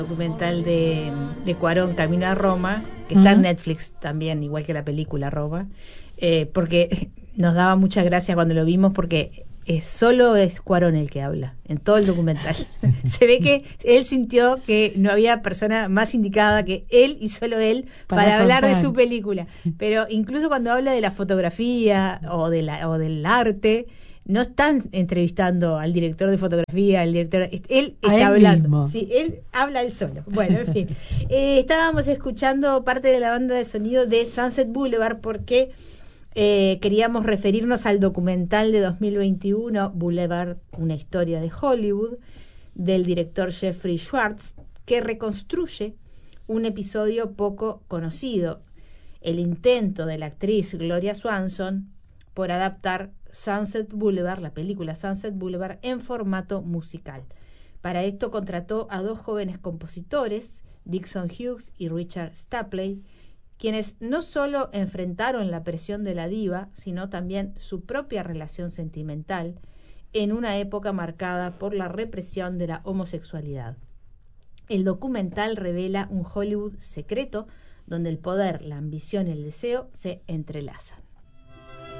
Documental de Cuarón, Camino a Roma, que está en Netflix también, igual que la película Roma, porque nos daba mucha gracia cuando lo vimos, porque solo es Cuarón el que habla en todo el documental. Se ve que él sintió que no había persona más indicada que él y solo él para hablar de su película. Pero incluso cuando habla de la fotografía o del arte, no están entrevistando al director de fotografía, él está hablando. Mismo. Sí, él habla él solo. Bueno, en fin. Estábamos escuchando parte de la banda de sonido de Sunset Boulevard porque queríamos referirnos al documental de 2021, Boulevard, una historia de Hollywood, del director Jeffrey Schwartz, que reconstruye un episodio poco conocido, el intento de la actriz Gloria Swanson por adaptar Sunset Boulevard, la película Sunset Boulevard, en formato musical. Para esto contrató a dos jóvenes compositores, Dixon Hughes y Richard Stapley, quienes no solo enfrentaron la presión de la diva, sino también su propia relación sentimental en una época marcada por la represión de la homosexualidad. El documental revela un Hollywood secreto donde el poder, la ambición y el deseo se entrelazan.